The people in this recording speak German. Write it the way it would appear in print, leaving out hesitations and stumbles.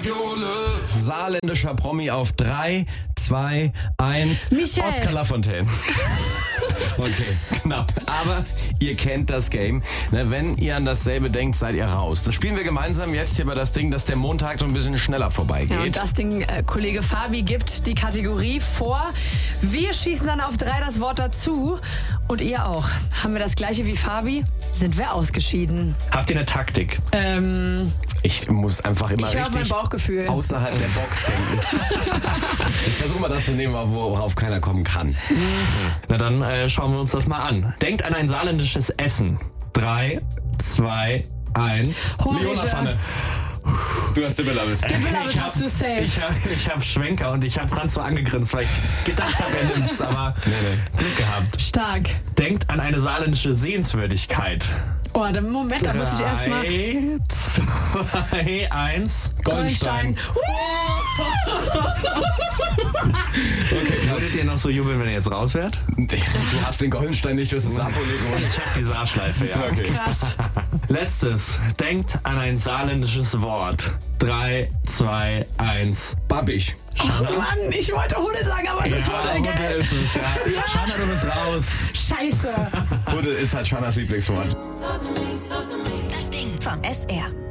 Saarländischer Promi auf 3, 2, 1. Michel. Oskar Lafontaine. Okay, knapp. Aber ihr kennt das Game. Wenn ihr an dasselbe denkt, seid ihr raus. Das spielen wir gemeinsam jetzt hier bei das Ding, dass der Montag so ein bisschen schneller vorbeigeht. Ja, und das Ding, Kollege Fabi gibt die Kategorie vor. Wir schießen dann auf 3 das Wort dazu. Und ihr auch. Haben wir das gleiche wie Fabi? Sind wir ausgeschieden. Habt ihr eine Taktik? Ich muss einfach immer Ich höre auf mein richtig Bauchgefühl. außerhalb der Box denken. Ich versuche mal das zu nehmen, worauf keiner kommen kann. Na dann schauen wir uns das mal an. Denkt an ein saarländisches Essen. 3, 2, 1. Leona-Pfanne. Du hast Dibbelabbes. Dibbelabbes hast du safe. Ich hab Schwenker und ich hab Franz so angegrinst, weil ich gedacht habe, er nimmt's, aber Glück gehabt. Stark. Denkt an eine saarländische Sehenswürdigkeit. Oh, Moment, da muss ich erstmal. 3, 2, 1. Goldenstein. Okay, Würdet ihr noch so jubeln, wenn ihr jetzt raus wärt? Du hast den Goldenstein nicht, du hast das Saarpoligo. Ich hab die Saarschleife, ja. Okay. Krass. Letztes. Denkt an ein saarländisches Wort. 3, 2, 1. Babisch. Oh Mann, ich wollte Huddel sagen, aber es ist Huddel, Huddel gell? ist es, ja. Schana, du bist raus. Scheiße. Huddel ist halt Shanas Lieblingswort. Das Ding vom SR.